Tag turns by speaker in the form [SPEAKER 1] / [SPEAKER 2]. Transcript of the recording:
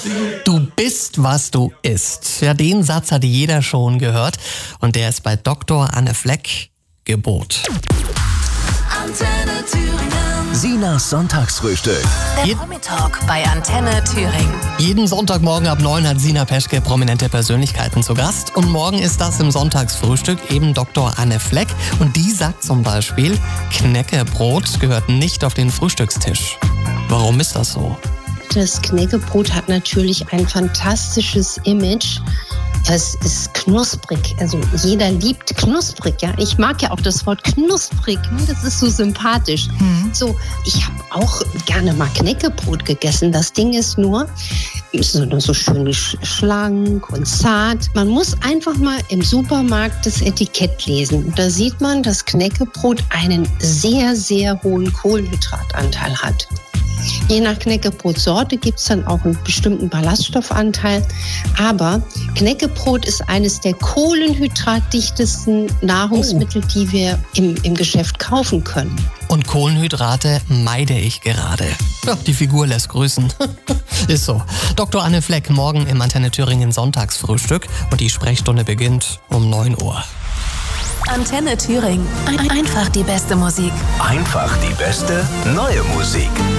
[SPEAKER 1] Du bist, was du isst. Ja, den Satz hat jeder schon gehört. Und der ist bei Dr. Anne Fleck Gebot.
[SPEAKER 2] Antenne Thüringen.
[SPEAKER 3] Sinas Sonntagsfrühstück.
[SPEAKER 2] Der Promi-Talk bei Antenne Thüringen.
[SPEAKER 1] Jeden Sonntagmorgen ab 9 hat Sina Peschke prominente Persönlichkeiten zu Gast. Und morgen ist das im Sonntagsfrühstück eben Dr. Anne Fleck. Und die sagt zum Beispiel, Knäckebrot gehört nicht auf den Frühstückstisch. Warum ist das so?
[SPEAKER 4] Das Knäckebrot hat natürlich ein fantastisches Image. Es ist knusprig, also jeder liebt knusprig, ja. Ich mag ja auch das Wort knusprig, ne? Das ist so sympathisch. So, ich habe auch gerne mal Knäckebrot gegessen. Das Ding ist nur so schön schlank und zart. Man muss einfach mal im Supermarkt das Etikett lesen. Und da sieht man, dass Knäckebrot einen sehr, sehr hohen Kohlenhydratanteil hat. Je nach Knäckebrotsorte gibt es dann auch einen bestimmten Ballaststoffanteil. Aber Knäckebrot ist eines der kohlenhydratdichtesten Nahrungsmittel, die wir im Geschäft kaufen können.
[SPEAKER 1] Und Kohlenhydrate meide ich gerade. Ja, die Figur lässt grüßen. Ist so. Dr. Anne Fleck morgen im Antenne Thüringen Sonntagsfrühstück. Und die Sprechstunde beginnt um 9 Uhr.
[SPEAKER 2] Antenne Thüringen. Einfach die beste Musik.
[SPEAKER 3] Einfach die beste neue Musik.